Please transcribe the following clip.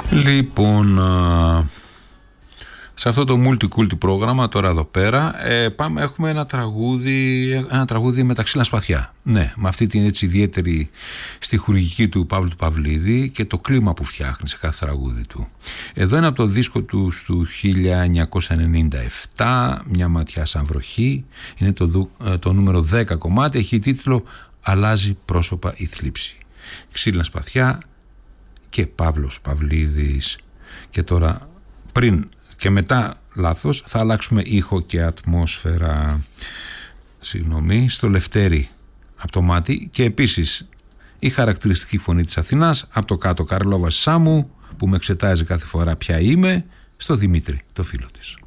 Λοιπόν, σε αυτό το multi-culti πρόγραμμα τώρα εδώ πέρα έχουμε ένα τραγούδι με τα ξύλα σπαθιά. Ναι, με αυτή την έτσι ιδιαίτερη στιχουργική του Παύλου του Παυλίδη και το κλίμα που φτιάχνει σε κάθε τραγούδι του. Εδώ είναι από το δίσκο του 1997, Μια ματιά σαν βροχή. Είναι το νούμερο 10 κομμάτι, έχει τίτλο «Αλλάζει πρόσωπα η θλίψη». Ξύλινα σπαθιά και Παύλος Παυλίδης. Και τώρα πριν και μετά, λάθος, θα αλλάξουμε ήχο και ατμόσφαιρα. Συγγνώμη, στο Λευτέρι από το Μάτι και επίσης η χαρακτηριστική φωνή της Αθηνάς από το κάτω Καρλόβας Σάμου που με εξετάζει κάθε φορά ποια είμαι, στο Δημήτρη, το φίλο της.